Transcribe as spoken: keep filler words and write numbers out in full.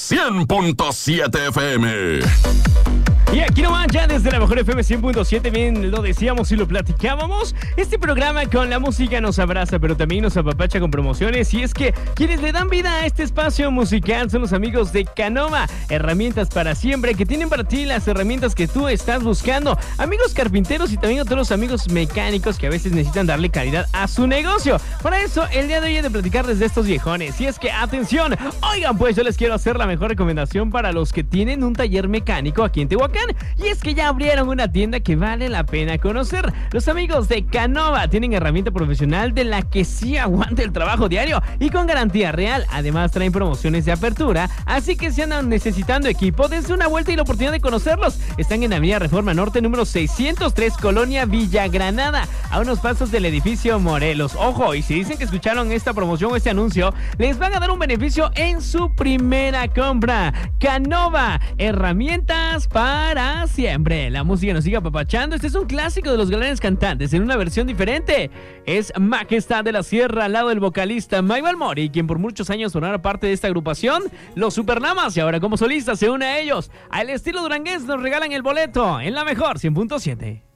cien punto siete F M. Y aquí nomás, ya desde la mejor F M cien punto siete, bien lo decíamos y lo platicábamos. Este programa con la música nos abraza, pero también nos apapacha con promociones. Y es que quienes le dan vida a este espacio musical son los amigos de Canova. Herramientas para siempre, que tienen para ti las herramientas que tú estás buscando. Amigos carpinteros y también a todos los amigos mecánicos que a veces necesitan darle calidad a su negocio. Para eso, el día de hoy he de platicarles de estos viejones. Y es que, atención, oigan, pues yo les quiero hacer la mejor recomendación para los que tienen un taller mecánico aquí en Tehuacán. Y es que ya abrieron una tienda que vale la pena conocer. Los amigos de Canova tienen herramienta profesional de la que sí aguanta el trabajo diario y con garantía real. Además traen promociones de apertura, así que si andan necesitando equipo, dense una vuelta y la oportunidad de conocerlos. Están en Avenida Reforma Norte, número seiscientos tres, Colonia Villa Granada, a unos pasos del edificio Morelos. Ojo, y si dicen que escucharon esta promoción o este anuncio, les van a dar un beneficio en su primera compra. Canova, herramientas para Para siempre. La música nos sigue apapachando. Este es un clásico de los galanes cantantes en una versión diferente. Es Majestad de la Sierra, al lado del vocalista Mike Mori, quien por muchos años formara parte de esta agrupación, los Supernamas, y ahora como solista se une a ellos. Al estilo durangués nos regalan el boleto en la mejor cien punto siete.